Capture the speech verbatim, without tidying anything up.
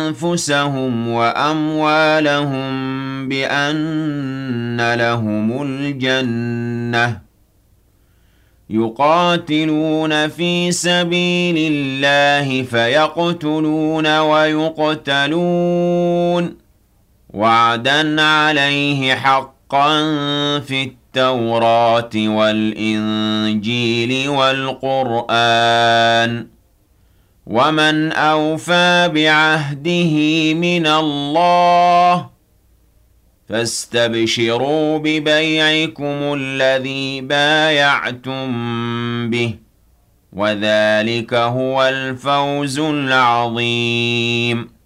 أنفسهم وأموالهم بأن لهم الجنة يقاتلون في سبيل الله فيقتلون ويقتلون وعدا عليه حقا في التوراة والإنجيل والقرآن ومن أوفى بعهده من الله فاستبشروا ببيعكم الذي بايعتم به وذلك هو الفوز العظيم.